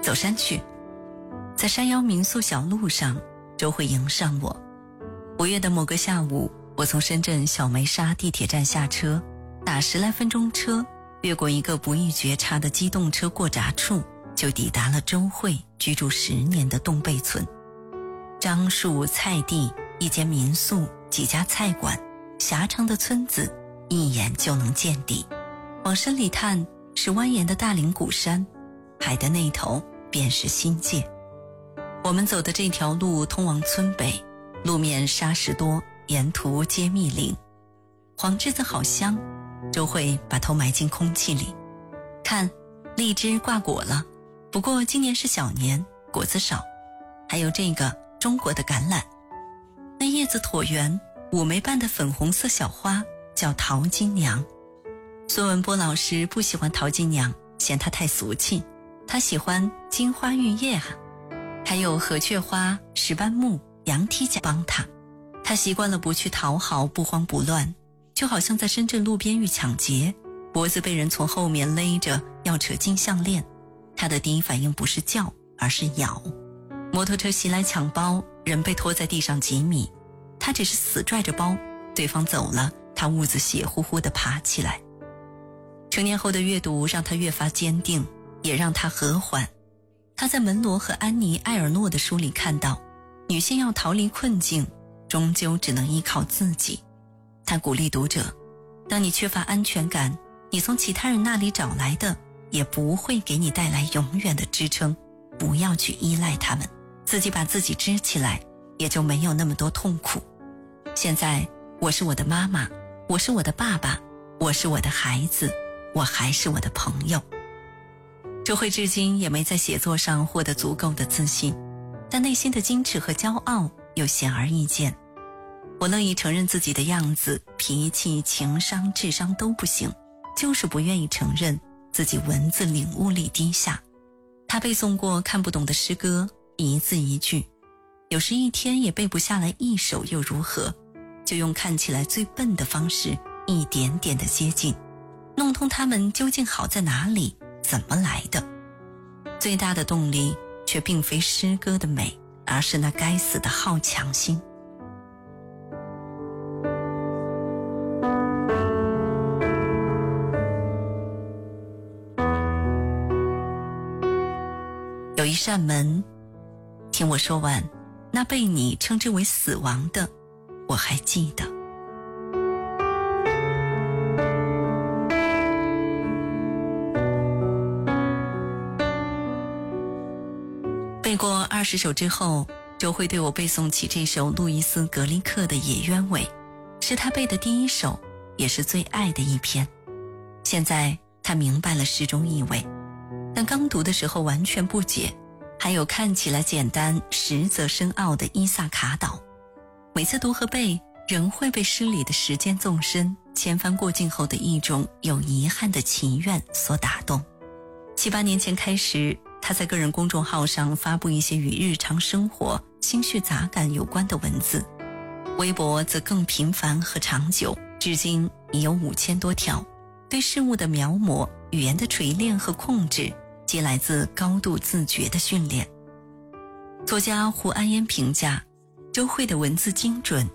走山去。在山腰民宿小路上，周慧迎上我。5月的某个下午，我从深圳小梅沙地铁站下车，打10来分钟车，越过一个不易觉察的机动车过闸处，就抵达了周慧居住10年的洞背村。樟树、菜地，一间民宿，几家菜馆，狭长的村子，一眼就能见底。往深里探，是蜿蜒的大岭谷山，海的那头便是新界。我们走的这条路通往村北，路面沙石多，沿途皆密林。黄栀子好香，周慧把头埋进空气里。看，荔枝挂果了，不过今年是小年，果子少。还有这个中国的橄榄，那叶子椭圆，5枚瓣的粉红色小花叫桃金娘。孙文波老师不喜欢桃金娘，嫌它太俗气，他喜欢金花玉叶啊。还有河雀花、石斑木、羊蹄甲帮他习惯了不去讨好，不慌不乱，就好像在深圳路边遇抢劫，脖子被人从后面勒着要扯金项链，他的第一反应不是叫，而是咬。摩托车袭来抢包，人被拖在地上几米，他只是死拽着包，对方走了，他兀自血乎乎地爬起来。成年后的阅读让他越发坚定，也让他和缓。他在门罗和安妮·埃尔诺的书里看到，女性要逃离困境，终究只能依靠自己。他鼓励读者，当你缺乏安全感，你从其他人那里找来的也不会给你带来永远的支撑，不要去依赖他们，自己把自己支起来，也就没有那么多痛苦。现在我是我的妈妈，我是我的爸爸，我是我的孩子，我还是我的朋友。周慧至今也没在写作上获得足够的自信，但内心的矜持和骄傲又显而易见。我乐意承认自己的样子，脾气、情商、智商都不行，就是不愿意承认自己文字领悟力低下。他背诵过看不懂的诗歌，一字一句，有时一天也背不下来一首又如何，就用看起来最笨的方式一点点的接近，弄通他们究竟好在哪里，怎么来的。最大的动力却并非诗歌的美，而是那该死的好强心。有一扇门，听我说完，那被你称之为死亡的，我还记得。背过20首之后，周慧对我背诵起这首路易斯·格里克的《野鸢尾》，是他背的第一首，也是最爱的一篇。现在他明白了诗中意味，但刚读的时候完全不解。还有看起来简单实则深奥的伊萨卡岛，每次读和背，仍会被诗里的时间纵深、千帆过尽后的一种有遗憾的祈愿所打动。7、8年前开始，他在个人公众号上发布一些与日常生活、心绪杂感有关的文字，微博则更频繁和长久，至今已有5000多条。对事物的描摹、语言的锤炼和控制，皆来自高度自觉的训练。作家胡安烟评价，周慧的文字精准，